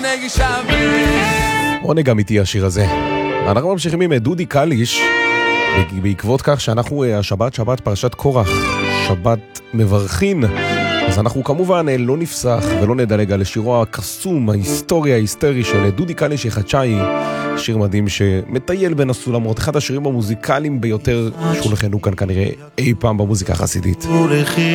עונג אמיתי השיר הזה. אנחנו ממשיכים עם דודי קליש, בעקבות כך שאנחנו השבת שבת פרשת קורח, שבת מברכין, אז אנחנו כמובן לא נפסח ולא נדלג על שירו הקסום, ההיסטורי ההיסטרי של דודי קליש יחדשאי, שיר מדהים שמטייל בין הסולמות, אחד השירים המוזיקליים ביותר שהולכנו כאן כנראה אי פעם במוזיקה החסידית.